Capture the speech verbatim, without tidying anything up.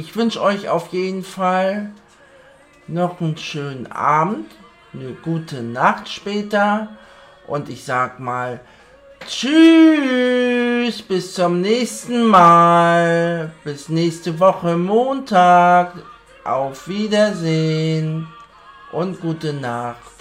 ich wünsche euch auf jeden Fall noch einen schönen Abend, eine gute Nacht später und ich sag mal tschüss, bis zum nächsten Mal, bis nächste Woche Montag, auf Wiedersehen und gute Nacht.